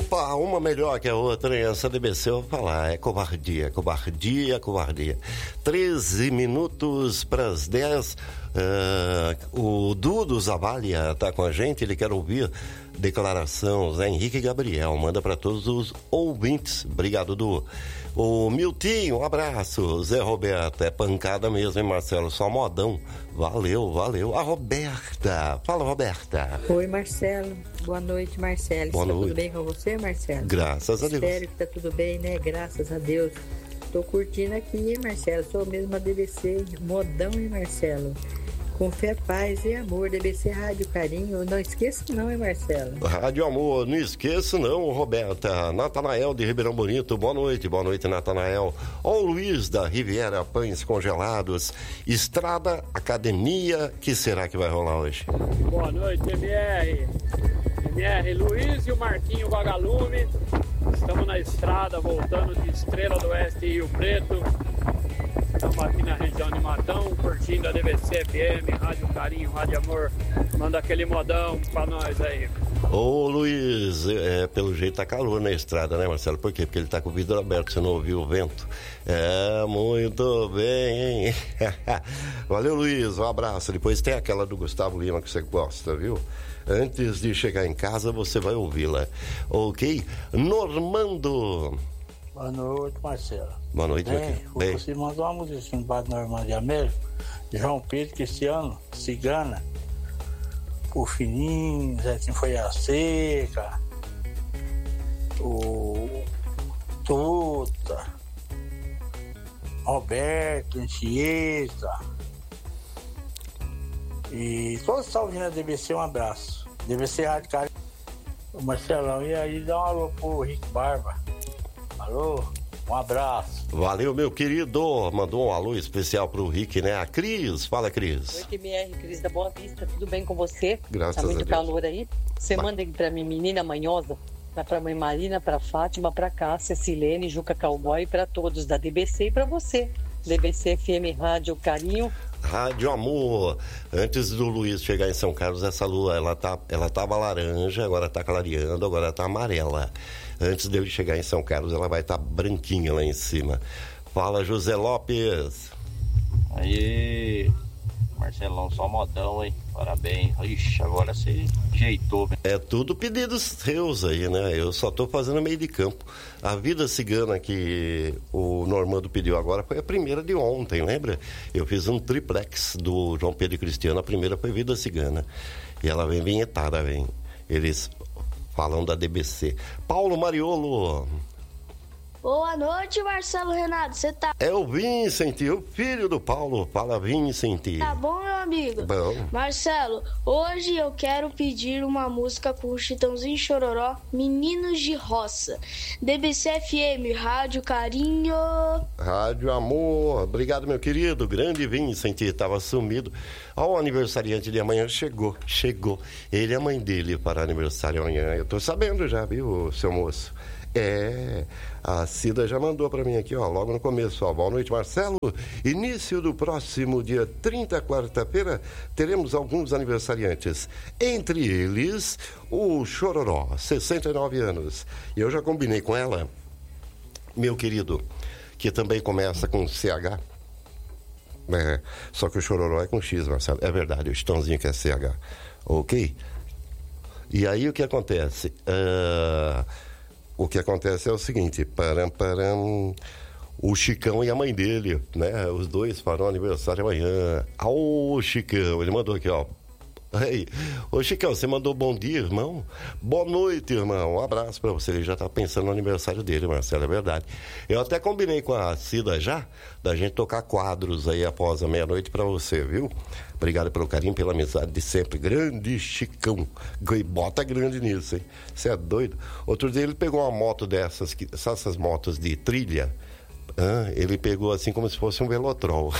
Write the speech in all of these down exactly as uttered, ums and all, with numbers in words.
Opa, uma melhor que a outra, hein? Essa D B C eu vou falar, é covardia, covardia, covardia. treze minutos para as dez. Uh, o Dudu Zavalha tá com a gente, ele quer ouvir declaração Zé Henrique Gabriel, manda para todos os ouvintes. Obrigado, Dudu. O Miltinho, um abraço. Zé Roberto, é pancada mesmo, hein, Marcelo? Só modão. Valeu, valeu. A Roberta, fala, Roberta. Oi, Marcelo. Boa noite, Marcelo. Boa Está noite. Tudo bem com você, Marcelo? Graças a Deus. Espero que tá tudo bem, né? Graças a Deus. Tô curtindo aqui, hein, Marcelo? Sou mesmo a D B C, modão, hein, Marcelo? Com fé, paz e amor, D B C Rádio Carinho. Não esqueça não, hein, Marcelo? Rádio Amor, não esqueça não, Roberta. Natanael de Ribeirão Bonito, boa noite, boa noite, Natanael. Ó, o Luiz da Riviera Pães Congelados, Estrada Academia, que será que vai rolar hoje? Boa noite, M R. M R, Luiz e o Marquinho Vagalume. Estamos na estrada, voltando de Estrela do Oeste e Rio Preto. Estamos aqui na região de Matão, curtindo a D B C F M, Rádio Carinho, Rádio Amor. Manda aquele modão pra nós aí. Ô Luiz, é, pelo jeito tá calor na estrada, né, Marcelo? Por quê? Porque ele tá com o vidro aberto, você não ouviu o vento. É, muito bem, hein? Valeu, Luiz, um abraço. Depois tem aquela do Gustavo Lima que você gosta, viu? Antes de chegar em casa, você vai ouvi-la. Ok? Normando. Boa noite, Marcelo. Boa noite, Bem, aqui. Bem. Você mandou uma música em Bado Normando de América, João Pedro, Cristiano, Cigana, o Fininho, Zetinho Foi a Seca, o Tuta, Roberto, Anchieta. E todos que estão ouvindo a D B C, um abraço. D B C Rádio Carinho. O Marcelão, e aí dá um alô pro Rick Barba. Alô, um abraço. Valeu, meu querido. Mandou um alô especial pro Rick, né? A Cris, fala, Cris. Oi, M R, Cris da Boa Vista, tudo bem com você? Graças tá muito a Deus. calor aí? Você Vai. manda pra mim, menina manhosa, tá pra mãe Marina, pra Fátima, pra Cássia, Silene, Juca Cowboy, pra todos da D B C e pra você. D B C F M Rádio Carinho. Rádio Amor. Antes do Luiz chegar em São Carlos, essa lua, ela tá, ela tava laranja, agora tá clareando, agora tá amarela. Antes dele chegar em São Carlos, ela vai estar tá branquinha lá em cima. Fala, José Lopes. Aí, Marcelão, só modão, hein? Parabéns. Ixi, agora você ajeitou. É tudo pedidos seus aí, né? Eu só tô fazendo meio de campo. A Vida Cigana que o Normando pediu agora foi a primeira de ontem, lembra? Eu fiz um triplex do João Pedro e Cristiano, a primeira foi Vida Cigana. E ela vem vinhetada, vem. Eles falam da D B C. Paulo Mariolo. Boa noite, Marcelo Renato, você tá... É o Vincent, o filho do Paulo. Fala, Vincent. Tá bom, meu amigo? Bom. Marcelo, hoje eu quero pedir uma música com o Chitãozinho Chororó, Meninos de Roça. D B C F M, Rádio Carinho. Rádio Amor. Obrigado, meu querido. Grande Vincent, estava sumido. Ó, o aniversariante de amanhã chegou, chegou. Ele e a mãe dele para aniversário amanhã. Eu tô sabendo já, viu, seu moço? É, a Cida já mandou para mim aqui, ó, logo no começo, ó. Boa noite, Marcelo. Início do próximo dia trinta, quarta-feira, teremos alguns aniversariantes. Entre eles, o Chororó, sessenta e nove anos. E eu já combinei com ela, meu querido, que também começa com C H. É, só que o Chororó é com X, Marcelo. É verdade, o Chitãozinho que é C H. Ok? E aí o que acontece? Ah... Uh... O que acontece é o seguinte, param, param, o Chicão e a mãe dele, né? Os dois farão aniversário amanhã. Ô, Chicão, ele mandou aqui, ó. Ei, ô Chicão, você mandou bom dia, irmão? Boa noite, irmão. Um abraço pra você. Ele já tá pensando no aniversário dele, Marcelo, é verdade. Eu até combinei com a Cida já, da gente tocar quadros aí após a meia-noite pra você, viu? Obrigado pelo carinho, pela amizade de sempre. Grande Chicão. Bota grande nisso, hein? Você é doido? Outro dia ele pegou uma moto dessas, que, essas motos de trilha. Ah, ele pegou assim como se fosse um Velotrol.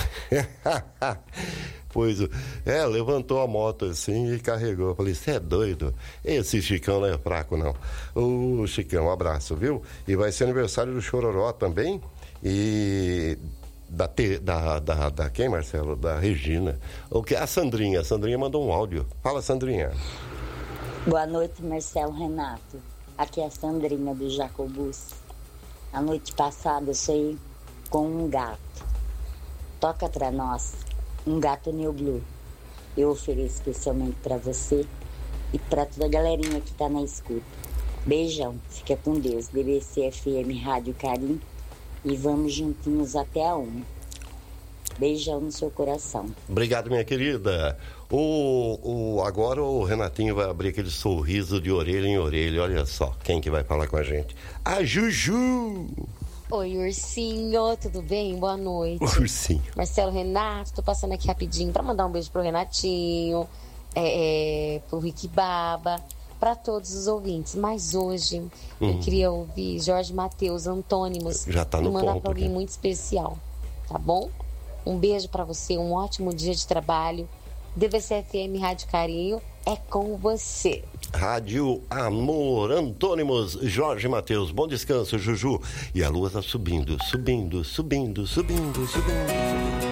Pois, é, levantou a moto assim e carregou. Eu falei, você é doido? Esse Chicão não é fraco, não. Ô, Chicão, um abraço, viu? E vai ser aniversário do Chororó também. E da, da, da, da quem, Marcelo? Da Regina. O que? A Sandrinha. A Sandrinha mandou um áudio. Fala, Sandrinha. Boa noite, Marcelo Renato. Aqui é a Sandrina do Jacobus. A noite passada eu saí com um gato. Toca pra nós, um gato New Blue. Eu ofereço especialmente pra você e pra toda a galerinha que tá na escuta. Beijão, fica com Deus. D B C F M Rádio Carim e vamos juntinhos até a uma. Beijão no seu coração. Obrigado, minha querida. O, o, agora o Renatinho vai abrir aquele sorriso de orelha em orelha. Olha só quem que vai falar com a gente. A Juju! Oi, Ursinho, tudo bem? Boa noite. Ursinho. Marcelo, Renato, tô passando aqui rapidinho para mandar um beijo pro Renatinho, é, é, pro Rick Baba, para todos os ouvintes. Mas hoje hum. eu queria ouvir Jorge Mateus, Antônimos. Já tá no e mandar ponto, pra alguém aqui. muito especial, tá bom? Um beijo para você, um ótimo dia de trabalho. D B C F M Rádio Carinho é com você. Rádio Amor, Antônimos, Jorge Mateus. Bom descanso, Juju. E a lua tá subindo, subindo, subindo, subindo, subindo, subindo.